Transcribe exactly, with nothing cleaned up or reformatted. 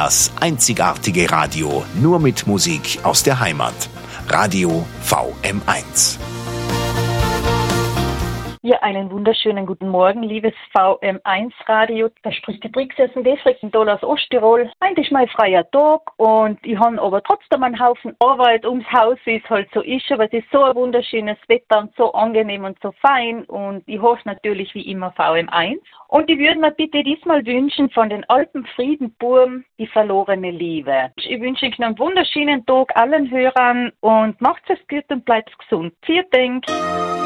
Das einzigartige Radio, nur mit Musik aus der Heimat. Radio V M eins. Ja, einen wunderschönen guten Morgen, liebes V M eins Radio. Da spricht die Brixessen Defricken aus Osttirol. Eigentlich ist mein freier Tag und ich habe aber trotzdem einen Haufen Arbeit ums Haus, wie es halt so ist. Aber es ist so ein wunderschönes Wetter und so angenehm und so fein. Und ich hoffe natürlich wie immer V M eins. Und ich würde mir bitte diesmal wünschen von den alten Friedenburm die verlorene Liebe. Ich wünsche Ihnen einen wunderschönen Tag allen Hörern und macht es gut und bleibt gesund. Vielen Dank.